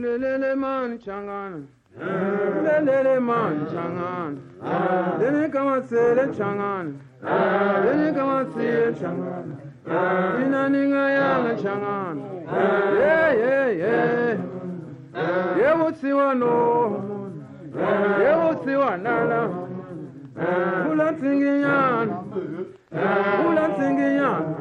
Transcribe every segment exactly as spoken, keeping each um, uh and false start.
lele man changana lele man changana lele kama sele changana lele kama sele changana ina ninga yanga changana yeah yeah yeah yeah utsiwa no yeah utsiwa nala ula tinginyana ula tinginyana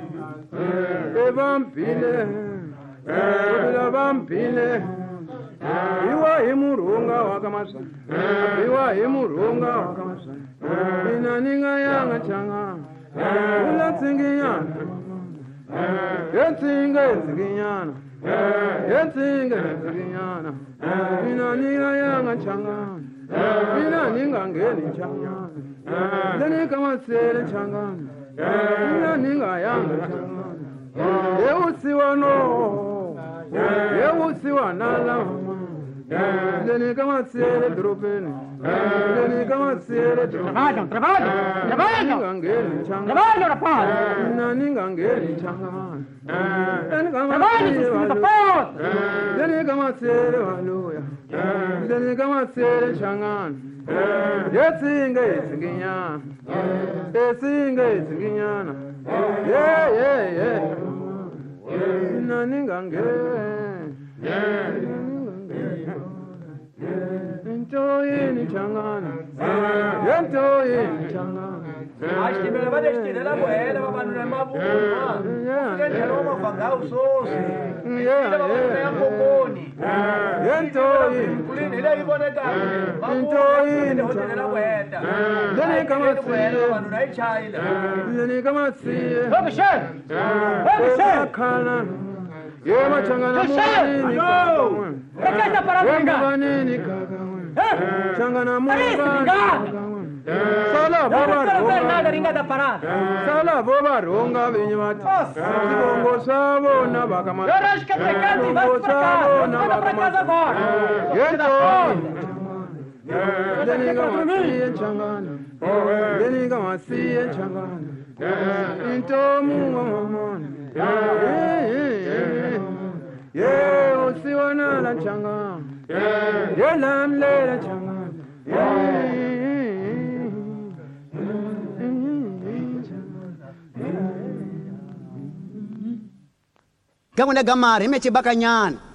evampile ula vampile iwa imurunga wakamasa iwa imurunga wakamasa ina ninga yanga changa ula tinginyana yetsinga yetsinginyana yetsinga yetsinginyana ina ninga yanga changa ina ninga ngeni changa leni kama sele changa ina ninga yanga changa yeusiwa no yeusiwa nala leni kama sele dropeni leni kama sele trabalho trabalho trabalho ngeni changa trabalho rapaz ina ninga ngeni changa leni kama trabalho leni kama sele waluya leni kama sele changa yetsinga yetsinginyana yetsinga yetsinginyana yeah yeah yeah ina ninga ngeni enjoying changana enjoying changana acho que me leva destino la buena mamá no é mabu que ele não vai pagar o soço ele vai ganhar popone enjoying kulini ile hivyo neta enjoying la buena leni kama sile manu na ichaila leni kama sile vamos cheio vamos cheio kana yema changana muni rekata para brincar nini kaka changana muni sala baba baba nada ringada parada sala baba ronga vinyamata kibongo sabo na bakama eu acho que é pecado vai para casa vai para casa agora yento leni kama siye changana leni kama siye changana into mumamona yeah usiwana la changana yeah lamle la changana gamuna gamare meche bakanyana